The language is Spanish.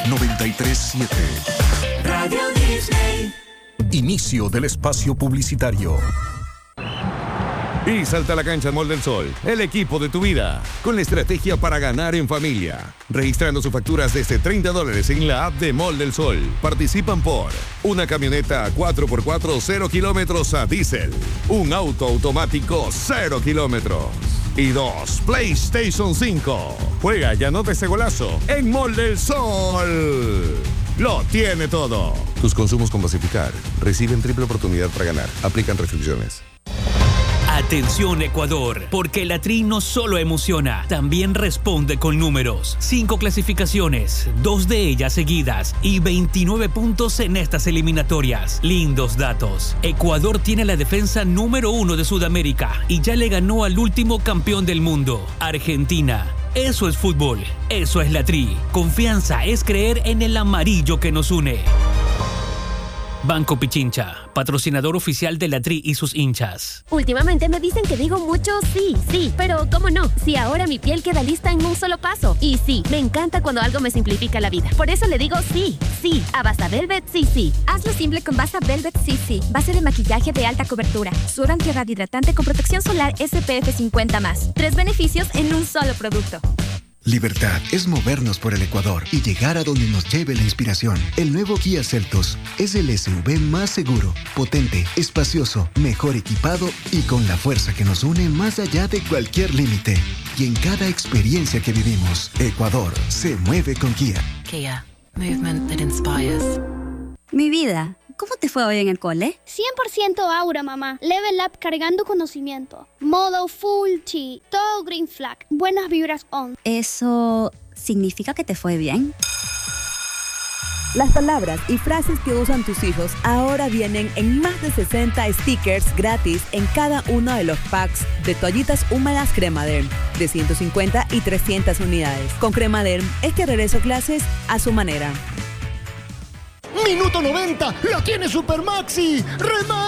93.7. Radio Disney. Inicio del espacio publicitario. Y salta a la cancha Mall del Sol, el equipo de tu vida, con la estrategia para ganar en familia. Registrando sus facturas desde $30 en la app de Mall del Sol. Participan por una camioneta 4x4 0 kilómetros a diésel, un auto automático 0 kilómetros y 2 PlayStation 5. Juega y anota ese golazo en Mall del Sol. Lo tiene todo. Tus consumos con Pacificar reciben triple oportunidad para ganar. Aplican restricciones. Atención Ecuador, porque la Tri no solo emociona, también responde con números. 5 clasificaciones, 2 de ellas seguidas y 29 puntos en estas eliminatorias. Lindos datos. Ecuador tiene la defensa número 1 de Sudamérica y ya le ganó al último campeón del mundo, Argentina. Eso es fútbol, eso es la Tri. Confianza es creer en el amarillo que nos une. Banco Pichincha, patrocinador oficial de la Tri y sus hinchas. Últimamente me dicen que digo mucho sí, sí, pero ¿cómo no? Si ahora mi piel queda lista en un solo paso. Y sí, me encanta cuando algo me simplifica la vida. Por eso le digo sí, sí, a Basta Velvet CC. Hazlo simple con Basta Velvet CC. Base de maquillaje de alta cobertura. Suero antihidratante con protección solar SPF 50+. 3 beneficios en un solo producto. Libertad es movernos por el Ecuador y llegar a donde nos lleve la inspiración. El nuevo Kia Seltos es el SUV más seguro, potente, espacioso, mejor equipado y con la fuerza que nos une más allá de cualquier límite. Y en cada experiencia que vivimos, Ecuador se mueve con Kia. Kia, movement that inspires. Mi vida, ¿cómo te fue hoy en el cole? 100% Aura, mamá. Level up cargando conocimiento. Modo full T. Todo green flag. Buenas vibras on. ¿Eso significa que te fue bien? Las palabras y frases que usan tus hijos ahora vienen en más de 60 stickers gratis en cada uno de los packs de toallitas húmedas Cremaderm, de 150 y 300 unidades. Con Cremaderm es que regreso a clases a su manera. Minuto 90, la tiene Supermaxi.